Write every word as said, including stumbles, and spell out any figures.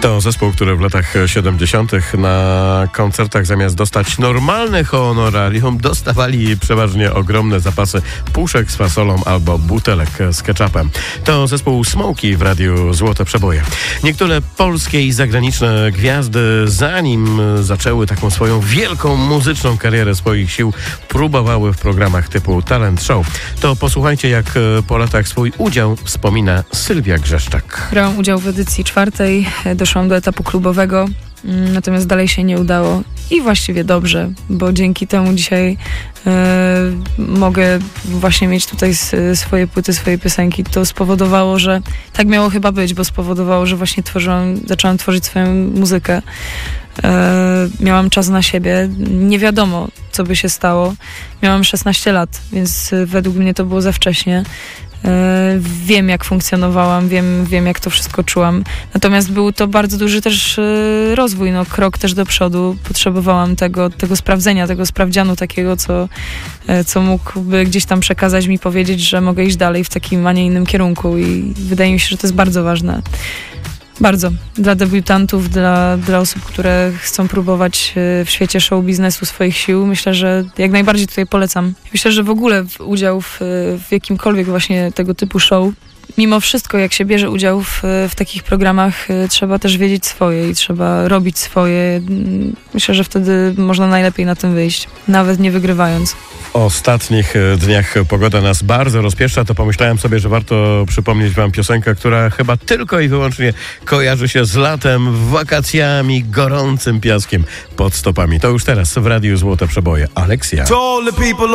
To zespół, który w latach siedemdziesiątych na koncertach zamiast dostać normalne honorarium, dostawali przeważnie ogromne zapasy puszek z fasolą albo butelek z ketchupem. To zespół Smokey w radiu Złote Przeboje. Niektóre polskie i zagraniczne gwiazdy, zanim zaczęły taką swoją wielką muzyczną karierę swoich sił, próbowały w programach typu Talent Show. To posłuchajcie, jak po latach swój udział wspomina Sylwia Grzeszczak. Brałam udział w edycji czwartej, doszłam do etapu klubowego, natomiast dalej się nie udało i właściwie dobrze, bo dzięki temu dzisiaj e, mogę właśnie mieć tutaj s, swoje płyty, swoje piosenki. To spowodowało, że tak miało chyba być, bo spowodowało, że właśnie tworzyłam, zaczęłam tworzyć swoją muzykę. E, miałam czas na siebie, nie wiadomo, co by się stało. Miałam szesnaście lat, więc według mnie to było za wcześnie. Wiem, jak funkcjonowałam, wiem, wiem, jak to wszystko czułam. Natomiast był to bardzo duży też rozwój, no, krok też do przodu. Potrzebowałam tego, tego sprawdzenia, tego sprawdzianu takiego, co, co mógłby gdzieś tam przekazać mi, powiedzieć, że mogę iść dalej w takim, a nie innym kierunku i wydaje mi się, że to jest bardzo ważne. Bardzo. Dla debiutantów, dla, dla osób, które chcą próbować w świecie show biznesu swoich sił, myślę, że jak najbardziej tutaj polecam. Myślę, że w ogóle udział w, w jakimkolwiek właśnie tego typu show, mimo wszystko, jak się bierze udział w, w takich programach, trzeba też wiedzieć swoje i trzeba robić swoje. Myślę, że wtedy można najlepiej na tym wyjść, nawet nie wygrywając. W ostatnich dniach pogoda nas bardzo rozpieszcza, to pomyślałem sobie, że warto przypomnieć wam piosenkę, która chyba tylko i wyłącznie kojarzy się z latem, wakacjami, gorącym piaskiem pod stopami. To już teraz w Radiu Złote Przeboje. Aleksja.